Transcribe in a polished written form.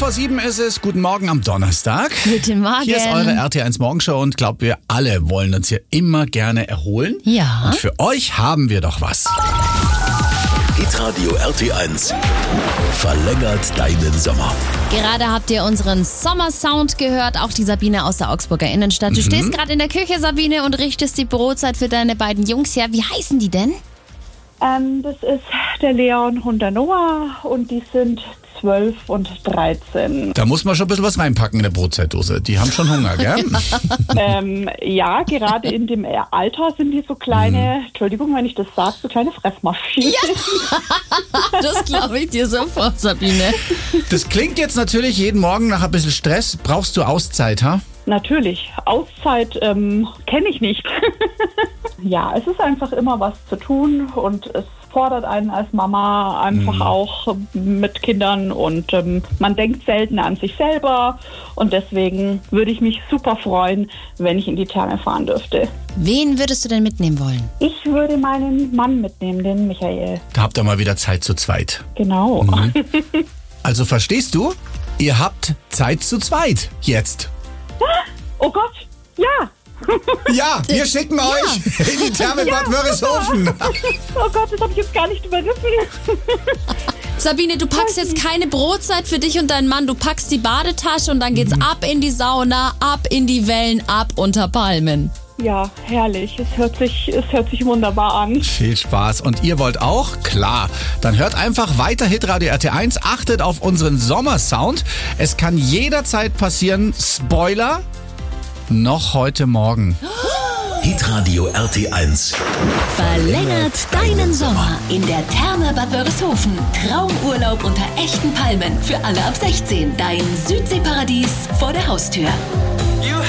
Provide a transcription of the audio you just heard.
7:15 ist es. Guten Morgen am Donnerstag. Guten Morgen. Hier ist eure RT1 Morgenshow und glaubt, wir alle wollen uns hier immer gerne erholen. Ja. Und für euch haben wir doch was. Hitradio RT1 verlängert deinen Sommer. Gerade habt ihr unseren Sommersound gehört, auch die Sabine aus der Augsburger Innenstadt. Du stehst gerade in der Küche, Sabine, und richtest die Brotzeit für deine beiden Jungs her. Wie heißen die denn? Das ist der Leon und der Noah und die sind 12 und 13. Da muss man schon ein bisschen was reinpacken in der Brotzeitdose. Die haben schon Hunger, gell? Ja, gerade in dem Alter sind die so kleine, Entschuldigung, wenn ich das sage, so kleine Fressmaschinen. Das glaube ich dir sofort, Sabine. Das klingt jetzt natürlich jeden Morgen nach ein bisschen Stress. Brauchst du Auszeit, ha? Natürlich, Auszeit kenne ich nicht. Ja, es ist einfach immer was zu tun und es fordert einen als Mama einfach auch mit Kindern und man denkt selten an sich selber und deswegen würde ich mich super freuen, wenn ich in die Therme fahren dürfte. Wen würdest du denn mitnehmen wollen? Ich würde meinen Mann mitnehmen, den Michael. Da habt ihr mal wieder Zeit zu zweit. Genau. Also verstehst du? Ihr habt Zeit zu zweit jetzt. Oh Gott, ja. Ja, wir schicken euch in die Therme Bad Wörishofen. Oh Gott, das habe ich jetzt gar nicht überrissen. Sabine, du packst jetzt keine Brotzeit für dich und deinen Mann. Du packst die Badetasche und dann geht's ab in die Sauna, ab in die Wellen, ab unter Palmen. Ja, herrlich. Es hört sich wunderbar an. Viel Spaß. Und ihr wollt auch? Klar. Dann hört einfach weiter Hitradio RT1. Achtet auf unseren Sommersound. Es kann jederzeit passieren. Spoiler, noch heute Morgen. Hitradio RT1 Verlängert deinen Sommer in der Therme Bad Wörishofen. Traumurlaub unter echten Palmen für alle ab 16. Dein Südseeparadies vor der Haustür.